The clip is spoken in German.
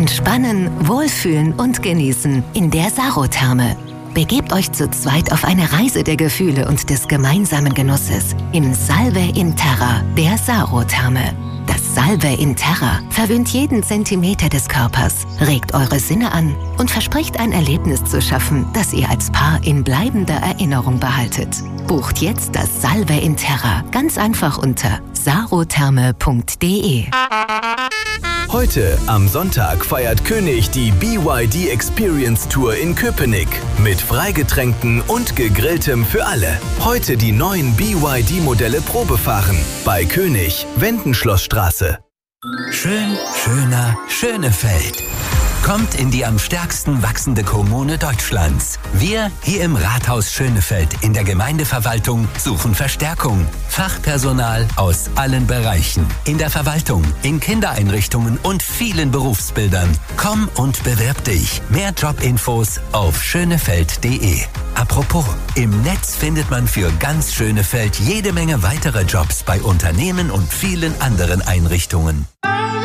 Entspannen, wohlfühlen und genießen in der Sarotherme. Begebt euch zu zweit auf eine Reise der Gefühle und des gemeinsamen Genusses im Salve in Terra, der Sarotherme. Das Salve in Terra verwöhnt jeden Zentimeter des Körpers, regt eure Sinne an und verspricht ein Erlebnis zu schaffen, das ihr als Paar in bleibender Erinnerung behaltet. Bucht jetzt das Salve in Terra ganz einfach unter sarotherme.de. Heute am Sonntag feiert König die BYD Experience Tour in Köpenick mit Freigetränken und Gegrilltem für alle. Heute die neuen BYD-Modelle Probefahren bei König, Wendenschlossstraße. Schön, schöner, Schönefeld. Kommt in die am stärksten wachsende Kommune Deutschlands. Wir hier im Rathaus Schönefeld in der Gemeindeverwaltung suchen Verstärkung. Fachpersonal aus allen Bereichen. In der Verwaltung, in Kindereinrichtungen und vielen Berufsbildern. Komm und bewirb dich. Mehr Jobinfos auf schönefeld.de. Apropos, im Netz findet man für ganz Schönefeld jede Menge weitere Jobs bei Unternehmen und vielen anderen Einrichtungen.